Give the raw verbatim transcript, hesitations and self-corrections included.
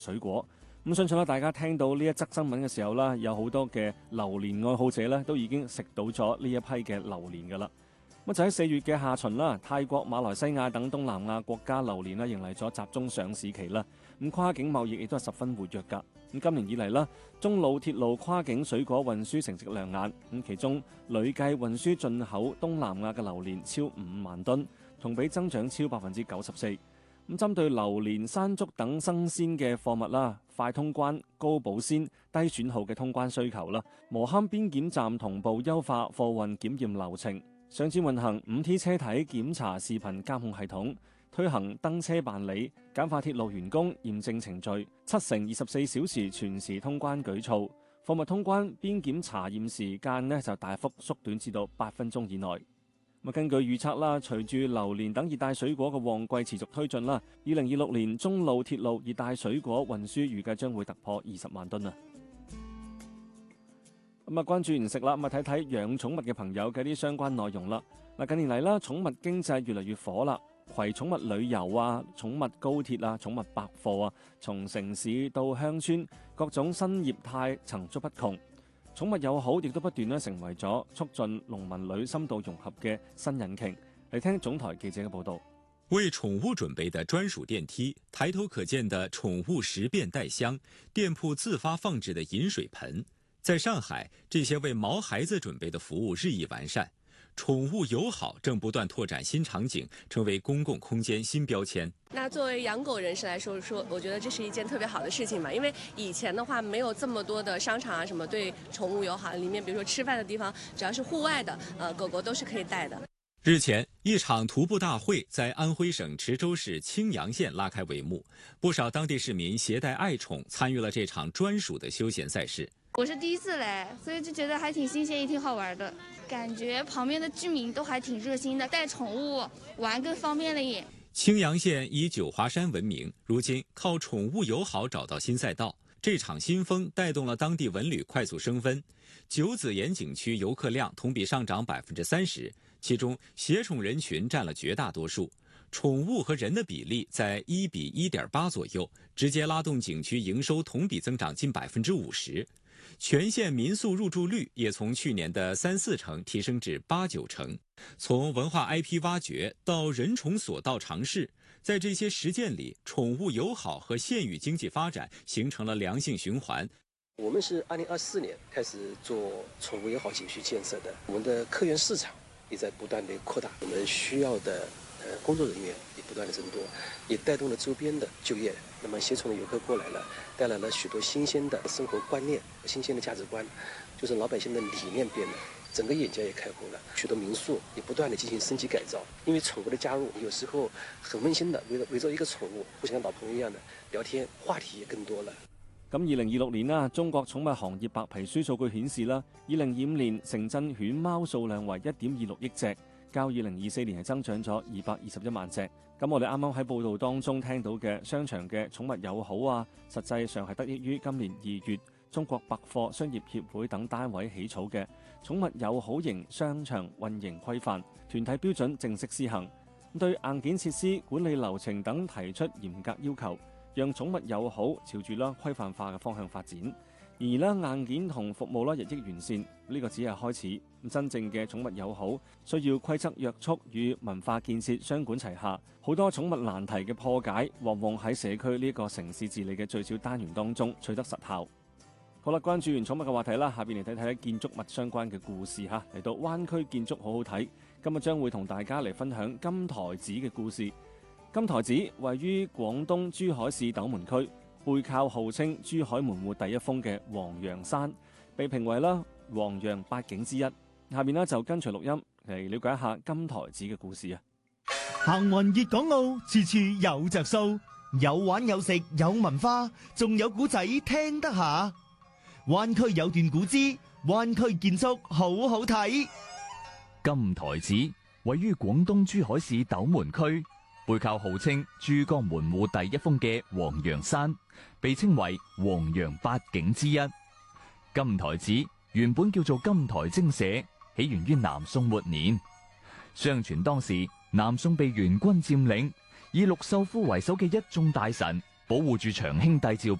水果。咁相信咧，大家聽到呢一則新聞嘅時候啦，有好多嘅榴蓮愛好者咧都已經食到咗呢一批嘅榴蓮噶啦。咁就喺四月嘅下旬啦，泰國、馬來西亞等東南亞國家榴蓮咧迎嚟咗集中上市期啦。咁跨境貿易亦都係十分活躍噶。咁今年以嚟啦，中老鐵路跨境水果運輸成績亮眼。咁其中累計運輸進口東南亞嘅榴蓮超五萬噸，同比增長超百分之九十四。咁針對榴蓮、山竹等新鮮嘅貨物啦，快通關、高保鮮、低損耗嘅通關需求啦，磨坑邊檢站同步優化貨運檢驗流程，上線運行五 T 車體檢查視頻監控系統，推行登車辦理，簡化鐵路員工驗證程序，七成二十四小時全時通關舉措，貨物通關邊檢查驗時間呢就大幅縮短至到八分鐘以內。根據預測啦，隨住榴蓮等熱帶水果嘅旺季持續推進啦，二零二六年中老鐵路熱帶水果運輸預計將會突破二十萬噸啊！咁啊，關注完食啦，咁啊睇睇養寵物嘅朋友嘅啲相關內容啦。嗱，近年嚟啦，寵物經濟越嚟越火啦，攜寵物旅遊啊、寵物高鐵啊、寵物百貨啊，從城市到鄉村，各種新業態層出不窮。寵物友好亦都不斷咧成為咗促進農民旅深度融合嘅新引擎。嚟聽總台記者嘅報道。 為寵物準備的專屬電梯，抬頭可見的寵物十便袋箱，店鋪自發放置的飲水盆，在上海，這些為毛孩子準備的服務日益完善。寵物友好正不斷拓展新場景，成為公共空間新標籤。 那作為養狗人士來說，說我覺得這是一件特別好的事情嘛，因為以前的話沒有這麼多的商場啊，什麼對寵物友好，裡面比如說吃飯的地方，只要是戶外的，呃，狗狗都是可以帶的。 日前，一場徒步大會在安徽省池州市青陽縣拉開帷幕，不少當地市民攜帶愛寵參與了這場專屬的休閒賽事。 我是第一次來，所以就覺得還挺新鮮，也挺好玩的。感覺旁邊的居民都還挺熱心的，帶寵物玩更方便了也。 青陽縣以九華山聞名，如今靠寵物友好找到新賽道。這場新風帶動了當地文旅快速升溫，九子岩景區遊客量同比上漲百分之三十，其中攜寵人群佔了絕大多數，寵物和人的比例在一比一點八左右，直接拉動景區營收同比增長近百分之五十。全縣民宿入住率也從去年的三四成提升至八九成。從文化 I P 挖掘到人寵所到嘗試，在這些實踐裏，寵物友好和縣域經濟發展形成了良性循環。 我們是二零二四年開始做寵物友好景區建設的，我們的客源市場也在不斷的擴大，我們需要的呃工作人員也不斷的增多，也帶動了周邊的就業。那麼攜寵的遊客過來了，帶來了許多新鮮的生活觀念、新鮮的價值觀，就是老百姓的理念變了，整個眼界也開闊了。許多民宿也不斷的進行升級改造，因為寵物的加入，有時候很溫馨的，圍圍着一個寵物，互相老朋友一樣的聊天，話題也更多了。 咁二零二六年啦，中國寵物行業白皮書數據顯示啦，二零二五年城鎮犬貓數量為一點二六億隻，較二零二四年係增長咗二百二十一萬隻。咁我哋啱啱喺報道當中聽到嘅商場嘅寵物友好啊，實際上係得益於今年二月中國百貨商業協會等單位起草嘅寵物友好型商場運營規範團體標準正式施行，對硬件設施、管理流程等提出嚴格要求，讓寵物友好朝住啦規範化嘅方向發展。而啦硬件同服務啦日益完善，呢個只係開始。真正嘅寵物友好需要規則約束與文化建設雙管齊下，好多寵物難題嘅破解，往往喺社區呢個城市治理嘅最小單元當中取得實效。好啦，關注完寵物嘅話題啦，下邊嚟睇睇建築物相關嘅故事嚇。嚟到灣區建築好好睇，今日將會同大家嚟分享金台寺嘅故事。金台寺位於廣東珠海市斗門區，背靠號稱珠海門戶第一峰嘅黃楊山，被評為啦黃楊八景之一。下面呢就跟隨錄音嚟了解一下金台寺嘅故事啊！ 行運粵港澳，處處有着數，有玩有食有文化，仲有古仔聽得下。灣區有段古之，灣區建築好好睇。 金台寺位於廣東珠海市斗門區，背靠號稱珠江門戶第一峰嘅黃楊山，被稱為黃楊八景之一。金台寺原本叫做金台精舍，起源於南宋末年。相傳當時南宋被元軍佔領，以陸秀夫為首嘅一眾大臣保護住長兄弟照